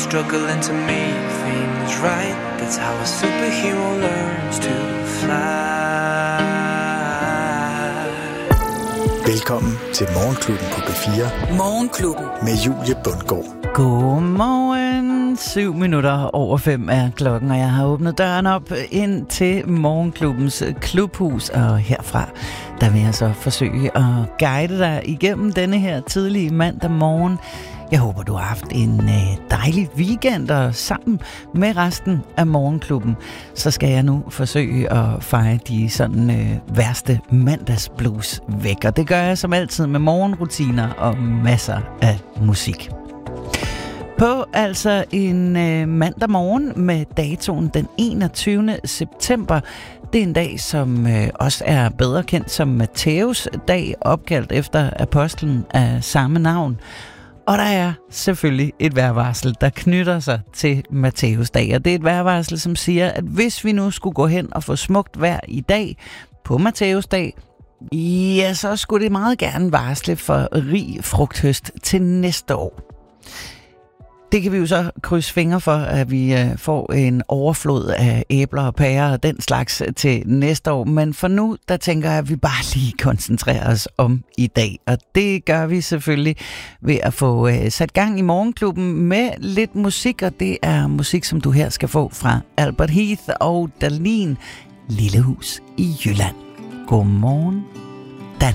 struggling to make things right. That's how a superhero learns to fly. Velkommen til Morgenklubben på B4. Morgenklubben Med Julie Bundgaard. Godmorgen. 7:07 er klokken, og jeg har åbnet døren op ind til Morgenklubbens klubhus. Og herfra, der vil jeg så forsøge at guide dig igennem denne her tidlige mandag morgen. Jeg håber, du har haft en dejlig weekend, og sammen med resten af Morgenklubben, så skal jeg nu forsøge at feje de sådan værste mandagsblues væk. Og det gør jeg som altid med morgenrutiner og masser af musik. På altså en mandag morgen med datoen den 21. september. Det er en dag, som også er bedre kendt som Matthæus dag, opkaldt efter apostlen af samme navn. Og der er selvfølgelig et vejrvarsel, der knytter sig til Matthæusdag. Og det er et vejrvarsel, som siger, at hvis vi nu skulle gå hen og få smukt vejr i dag på Matthæusdag, ja, så skulle det meget gerne varsle for rig frugthøst til næste år. Det kan vi jo så krydse fingre for, at vi får en overflod af æbler og pærer og den slags til næste år. Men for nu, der tænker jeg, at vi bare lige koncentrerer os om i dag. Og det gør vi selvfølgelig ved at få sat gang i Morgenklubben med lidt musik. Og det er musik, som du her skal få fra Albert Heath og Dahlin, Lille Hus i Jylland. Godmorgen.